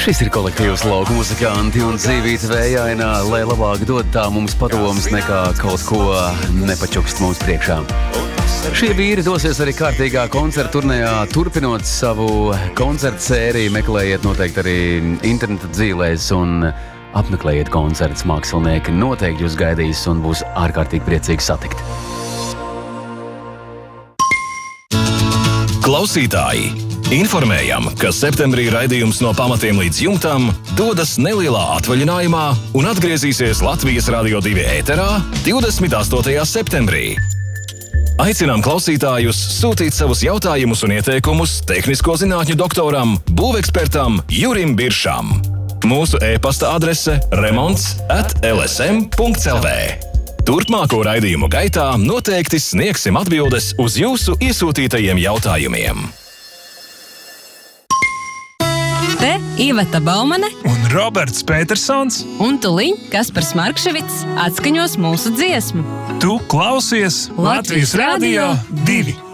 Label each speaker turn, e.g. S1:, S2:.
S1: Šis ir kolektīvs lauku muzikanti un dzīvīta vējainā, lai labāk dod tā mums padomas nekā kaut ko nepačukst mums priekšā. Šie vīri dosies arī kārtīgā koncerta turnejā, turpinot savu koncertu sēriju. Meklējiet noteikti arī interneta dzīvēs un apmeklējiet koncerts. Mākslinieki noteikti jūs gaidīs un būs ārkārtīgi priecīgi satikt.
S2: Klausītāji! Informējam, ka septembrī raidījums No pamatiem līdz jumtam dodas nelielā atvaļinājumā un atgriezīsies Latvijas Radio 2 ēterā 28. septembrī. Aicinām klausītājus sūtīt savus jautājumus un ieteikumus tehnisko zinātņu doktoram, būvekspertam Jurim Biršam. Mūsu e-pasta adrese remonts@lsm.lv. Turpmāko raidījumu gaitā noteikti sniegsim atbildes uz jūsu iesūtītajiem jautājumiem.
S3: Te Iveta Baumane
S4: un Roberts Petersons
S3: un tuliņ Kaspars Markševits atskaņos mūsu dziesmu.
S4: Tu klausies Latvijas Radio 2.